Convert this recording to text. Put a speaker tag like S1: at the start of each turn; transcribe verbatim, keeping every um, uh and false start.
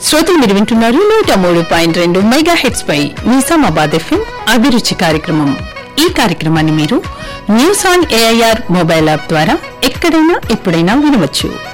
S1: శ్రోతలు మీరు వింటున్నారు నూట మూడు పాయింట్ రెండు మెగా హెడ్స్ పై నిజామాబాద్ ఎఫ్ఎం అభిరుచి కార్యక్రమం. ఈ కార్యక్రమాన్ని మీరు news on AIR mobile app ద్వారా ఎక్కడైనా ఎప్పుడైనా వినవచ్చు.